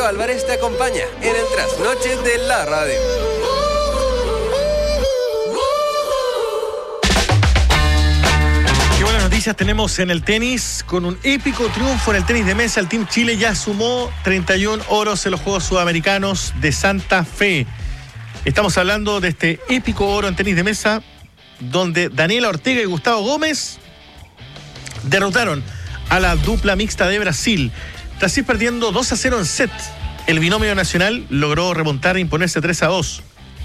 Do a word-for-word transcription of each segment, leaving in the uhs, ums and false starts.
Mario Álvarez te acompaña en el trasnoche de la radio. Qué buenas noticias tenemos en el tenis. Con un épico triunfo en el tenis de mesa, el Team Chile ya sumó treinta y uno oros en los Juegos Sudamericanos de Santa Fe. Estamos hablando de este épico oro en tenis de mesa, donde Daniela Ortega y Gustavo Gómez derrotaron a la dupla mixta de Brasil. Tras ir perdiendo dos a cero en set, el binomio nacional logró remontar e imponerse tres a dos,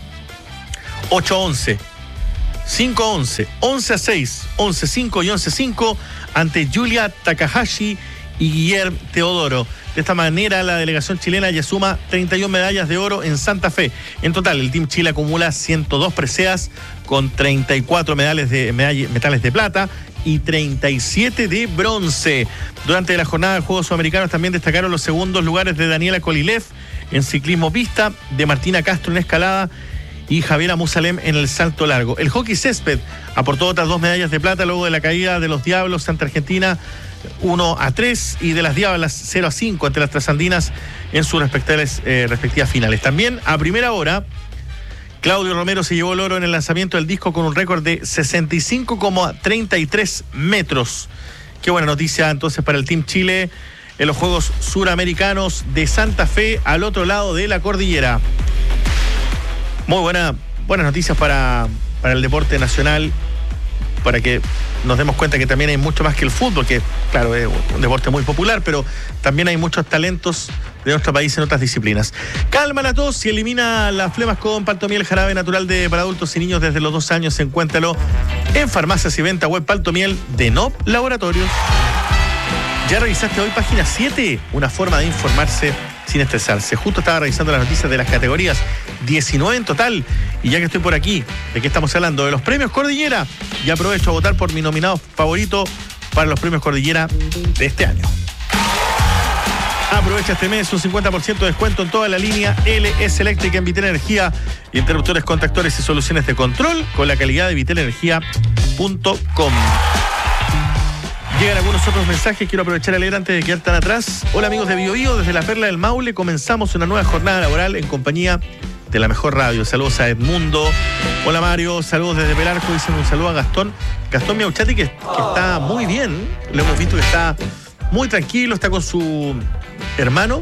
ocho a once, cinco a once, once a seis, once a cinco y once a cinco ante Yulia Takahashi y Guillermo Teodoro. De esta manera, la delegación chilena ya suma treinta y una medallas de oro en Santa Fe. En total, el Team Chile acumula ciento dos preseas con treinta y cuatro medales de, medall- metales de plata y treinta y siete de bronce. Durante la jornada de Juegos Sudamericanos también destacaron los segundos lugares de Daniela Kolilev en ciclismo pista, de Martina Castro en escalada y Javiera Musalem en el salto largo. El hockey césped aportó otras dos medallas de plata luego de la caída de los Diablos ante Argentina uno a tres y de las Diablas cero a cinco ante las Trasandinas en sus respectivas, eh, respectivas finales. También a primera hora, Claudio Romero se llevó el oro en el lanzamiento del disco con un récord de sesenta y cinco coma treinta y tres metros. Qué buena noticia entonces para el Team Chile en los Juegos Suramericanos de Santa Fe, al otro lado de la cordillera. Muy buena, buenas noticias para, para el deporte nacional, para que nos demos cuenta que también hay mucho más que el fútbol, que claro, es un deporte muy popular, pero también hay muchos talentos de nuestro país en otras disciplinas. Calma la tos y elimina las flemas con Paltomiel, jarabe natural de para adultos y niños desde los dos años. Encuéntralo en farmacias y venta web Paltomiel de N O P Laboratorios. ¿Ya revisaste hoy página siete? Una forma de informarse sin estresarse. Justo estaba revisando las noticias de las categorías, diecinueve en total. Y ya que estoy por aquí, ¿de qué estamos hablando? De los premios Cordillera. Y aprovecho a votar por mi nominado favorito para los premios Cordillera de este año. Aprovecha este mes un cincuenta por ciento de descuento en toda la línea L S Eléctrica en Vitel Energía. Interruptores, contactores y soluciones de control con la calidad de vitel energía punto com. Llegan algunos otros mensajes, quiero aprovechar a leer antes de quedar tan atrás. Hola amigos de Bio Bio, desde la Perla del Maule comenzamos una nueva jornada laboral en compañía de la mejor radio. Saludos a Edmundo. Hola Mario, saludos desde Pelarco. Dicen un saludo a Gastón. Gastón Miauchati, que, que está muy bien. Lo hemos visto que está muy tranquilo, está con su hermano.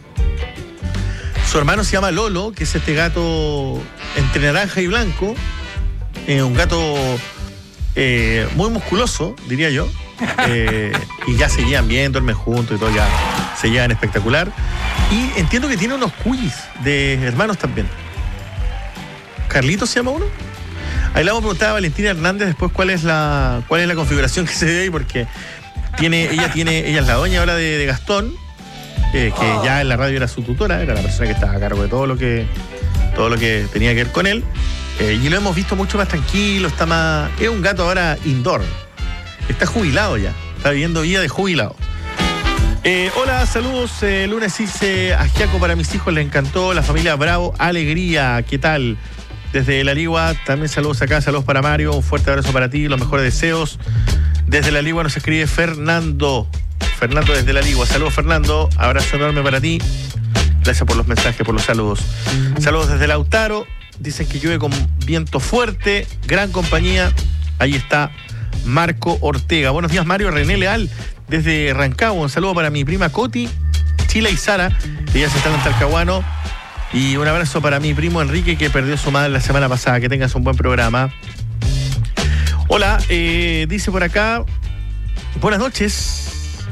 Su hermano se llama Lolo, que es este gato entre naranja y blanco. Eh, un gato eh, muy musculoso, diría yo. Eh, y ya se llevan bien, duermen juntos y todo, ya se llevan espectacular. Y entiendo que tiene unos cuyis de hermanos también. ¿Carlitos se llama uno? Ahí le vamos a preguntar a Valentina Hernández después cuál es la cuál es la configuración que se ve ahí, porque tiene, ella tiene, ella es la doña ahora de, de Gastón, eh, que ya en la radio era su tutora, era la persona que estaba a cargo de todo lo que todo lo que tenía que ver con él. Eh, y lo hemos visto mucho más tranquilo, está más. Es un gato ahora indoor. Está jubilado ya, está viviendo vida de jubilado. Eh, hola, saludos. Eh, lunes hice ajiaco para mis hijos, les encantó. La familia Bravo, alegría. ¿Qué tal? Desde La Ligua, también saludos acá, saludos para Mario. Un fuerte abrazo para ti, los mejores deseos. Desde La Ligua nos escribe Fernando. Fernando desde La Ligua. Saludos, Fernando. Abrazo enorme para ti. Gracias por los mensajes, por los saludos. Saludos desde Lautaro. Dicen que llueve con viento fuerte. Gran compañía. Ahí está Marco Ortega. Buenos días, Mario. René Leal desde Rancagua. Un saludo para mi prima Coti, Chila y Sara. Ellas están en Talcahuano. Y un abrazo para mi primo Enrique, que perdió su madre la semana pasada. Que tengas un buen programa. Hola, eh, dice por acá. Buenas noches.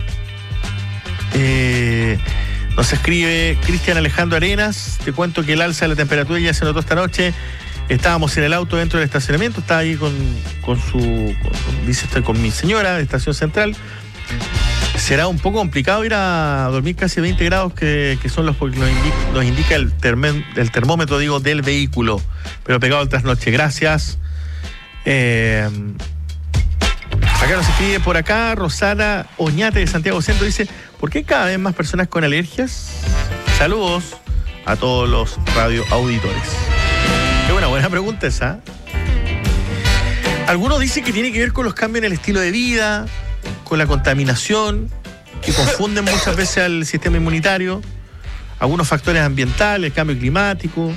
Eh, nos escribe Cristian Alejandro Arenas. Te cuento que el alza de la temperatura ya se notó esta noche. Estábamos en el auto dentro del estacionamiento, estaba ahí con, con su, con, dice estoy con mi señora de Estación Central. Será un poco complicado ir a dormir casi veinte grados, que, que son los que nos indica, nos indica el, termen, el termómetro, digo, del vehículo, pero pegado al trasnoche. Gracias. Eh, acá nos escribe por acá Rosana Oñate de Santiago Centro, dice, ¿por qué cada vez más personas con alergias? Saludos a todos los radioauditores. Qué buena, buena pregunta esa. Algunos dicen que tiene que ver con los cambios en el estilo de vida, con la contaminación, que confunden muchas veces al sistema inmunitario. algunos factores ambientales, el cambio climático.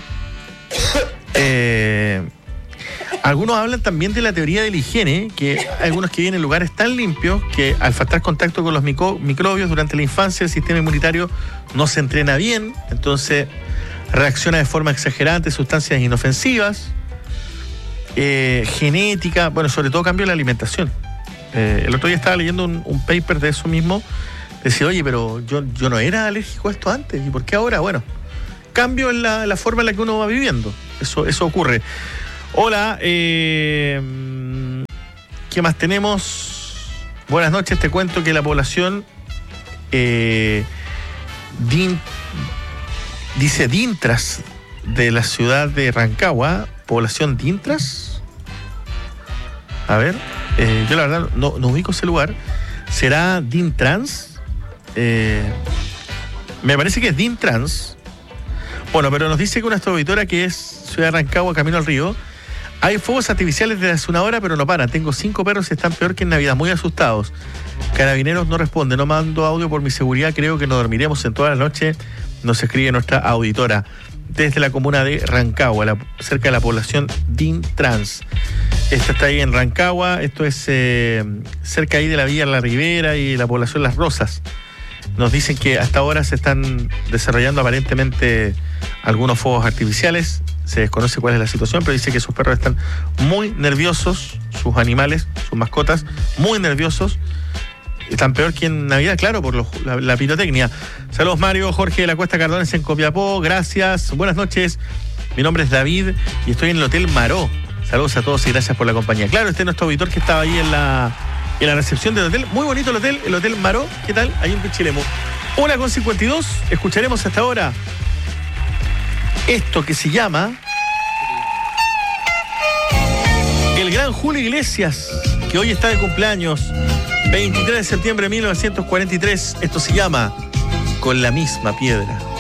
Eh, algunos hablan también de la teoría de la higiene, que hay algunos que viven en lugares tan limpios que al faltar contacto con los micro, microbios durante la infancia, el sistema inmunitario no se entrena bien, entonces reacciona de forma exagerada ante sustancias inofensivas, eh, genética, bueno, sobre todo cambio en la alimentación. Eh, el otro día estaba leyendo un, un paper de eso mismo, decía, oye, pero yo, yo no era alérgico a esto antes, ¿y por qué ahora? Bueno, cambio en la, la forma en la que uno va viviendo, eso, eso ocurre. Hola, eh, ¿qué más tenemos? Buenas noches, te cuento que la población eh, din, dice Dintras de la ciudad de Rancagua, población Dintras. A ver, eh, yo la verdad no, no ubico ese lugar. ¿Será Dintrans? Eh, me parece que es Dintrans. Bueno, pero nos dice que una auditora que es ciudad de Rancagua, camino al río. Hay fuegos artificiales desde hace una hora, pero no paran. Tengo cinco perros y están peor que en Navidad, muy asustados. Carabineros no responde, no mando audio por mi seguridad, creo que no dormiremos en toda la noche, nos escribe nuestra auditora. Desde la comuna de Rancagua, la, cerca de la población Dintrans. Esta está ahí en Rancagua, esto es eh, cerca ahí de la Villa La Ribera y la población Las Rosas. Nos dicen que hasta ahora se están desarrollando aparentemente algunos fuegos artificiales. Se desconoce cuál es la situación, pero dice que sus perros están muy nerviosos, sus animales, sus mascotas, muy nerviosos. Están peor que en Navidad, claro, por los, la, la pirotecnia. Saludos, Mario, Jorge de la Cuesta Cardones en Copiapó, gracias. Buenas noches, mi nombre es David y estoy en el Hotel Maró. Saludos a todos y gracias por la compañía. Claro, este es nuestro auditor que estaba ahí en la, en la recepción del hotel. Muy bonito el hotel, el Hotel Maró. ¿Qué tal? Ahí en Pichilemu. una con cincuenta y dos, escucharemos hasta ahora esto que se llama el gran Julio Iglesias, que hoy está de cumpleaños, veintitrés de septiembre de mil novecientos cuarenta y tres. Esto se llama Con la misma piedra.